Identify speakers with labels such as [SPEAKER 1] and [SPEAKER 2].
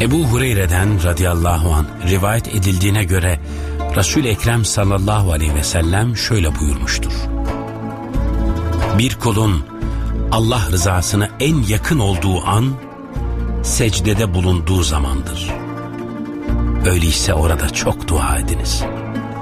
[SPEAKER 1] Ebu Hureyre'den radıyallahu anh rivayet edildiğine göre Resul-i Ekrem sallallahu aleyhi ve sellem şöyle buyurmuştur: bir kulun Allah rızasına en yakın olduğu an secdede bulunduğu zamandır. Öyleyse orada çok dua ediniz.